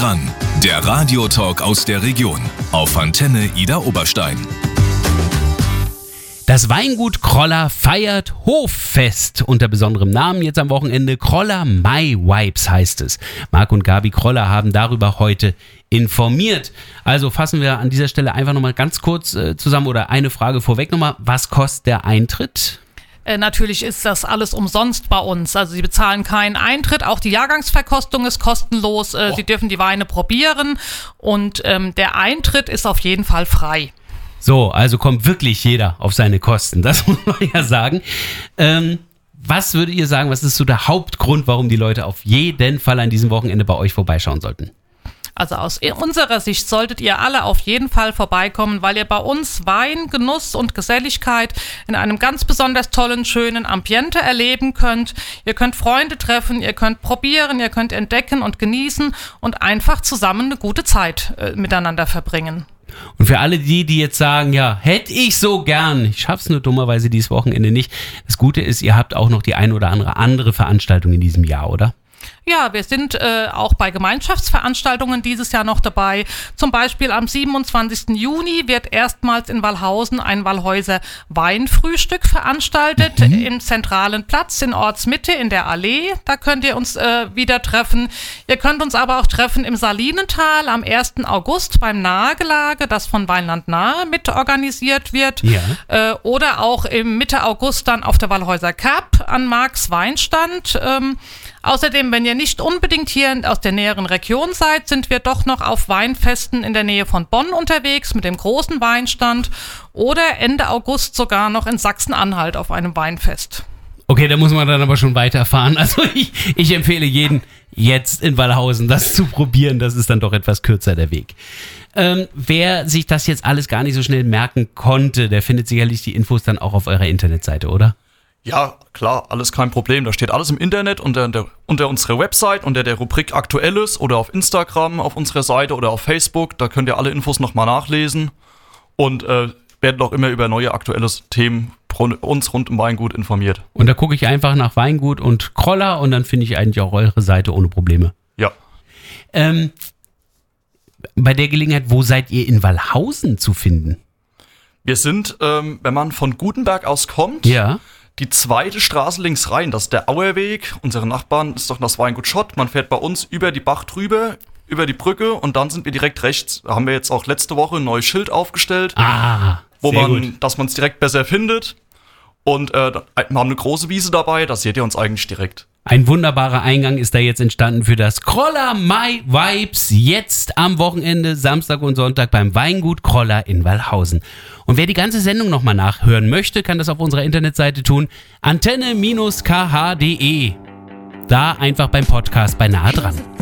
dran, der Radiotalk aus der Region auf Antenne Idar Oberstein. Das Weingut Kroller feiert Hoffest unter besonderem Namen jetzt am Wochenende. Kroller My Vibes heißt es. Marc und Gabi Kroller haben darüber heute informiert. Also fassen wir an dieser Stelle einfach nochmal ganz kurz zusammen oder eine Frage vorweg nochmal. Was kostet der Eintritt? Natürlich ist das alles umsonst bei uns. Also Sie bezahlen keinen Eintritt. Auch die Jahrgangsverkostung ist kostenlos. Sie dürfen die Weine probieren und der Eintritt ist auf jeden Fall frei. So, also kommt wirklich jeder auf seine Kosten, das muss man ja sagen. Was würdet ihr sagen, was ist so der Hauptgrund, warum die Leute auf jeden Fall an diesem Wochenende bei euch vorbeischauen sollten? Also aus unserer Sicht solltet ihr alle auf jeden Fall vorbeikommen, weil ihr bei uns Wein, Genuss und Geselligkeit in einem ganz besonders tollen, schönen Ambiente erleben könnt. Ihr könnt Freunde treffen, ihr könnt probieren, ihr könnt entdecken und genießen und einfach zusammen eine gute Zeit miteinander verbringen. Und für alle die jetzt sagen, ja, hätte ich so gern, ich schaff's nur dummerweise dieses Wochenende nicht. Das Gute ist, ihr habt auch noch die ein oder andere Veranstaltung in diesem Jahr, oder? Ja, wir sind auch bei Gemeinschaftsveranstaltungen dieses Jahr noch dabei. Zum Beispiel am 27. Juni wird erstmals in Wallhausen ein Wallhäuser Weinfrühstück veranstaltet im zentralen Platz in Ortsmitte in der Allee. Da könnt ihr uns wieder treffen. Ihr könnt uns aber auch treffen im Salinental am 1. August beim Nahegelage, das von Weinland Nahe mit organisiert wird. Ja. Oder auch im Mitte August dann auf der Wallhäuser Cup an Marks Weinstand. Außerdem, wenn ihr nicht unbedingt hier aus der näheren Region seid, sind wir doch noch auf Weinfesten in der Nähe von Bonn unterwegs mit dem großen Weinstand oder Ende August sogar noch in Sachsen-Anhalt auf einem Weinfest. Okay, da muss man dann aber schon weiterfahren. Also ich empfehle jeden, jetzt in Wallhausen das zu probieren. Das ist dann doch etwas kürzer der Weg. Wer sich das jetzt alles gar nicht so schnell merken konnte, der findet sicherlich die Infos dann auch auf eurer Internetseite, oder? Ja, klar, alles kein Problem. Da steht alles im Internet unter unserer Website, unter der Rubrik Aktuelles oder auf Instagram auf unserer Seite oder auf Facebook. Da könnt ihr alle Infos nochmal nachlesen und werden auch immer über neue aktuelle Themen uns rund um Weingut informiert. Und da gucke ich einfach nach Weingut und Kroller und dann finde ich eigentlich auch eure Seite ohne Probleme. Ja. Bei der Gelegenheit, wo seid ihr in Wallhausen zu finden? Wir sind, wenn man von Gutenberg aus kommt, ja, die zweite Straße links rein, das ist der Auerweg. Unsere Nachbarn ist doch das Weingut Schott. Man fährt bei uns über die Bach drüber, über die Brücke und dann sind wir direkt rechts. Da haben wir jetzt auch letzte Woche ein neues Schild aufgestellt, dass man es direkt besser findet. Und wir haben eine große Wiese dabei, da seht ihr uns eigentlich direkt. Ein wunderbarer Eingang ist da jetzt entstanden für das Kroller My Vibes jetzt am Wochenende, Samstag und Sonntag beim Weingut Kroller in Wallhausen. Und wer die ganze Sendung nochmal nachhören möchte, kann das auf unserer Internetseite tun, antenne-kh.de. Da einfach beim Podcast bei Nahe dran.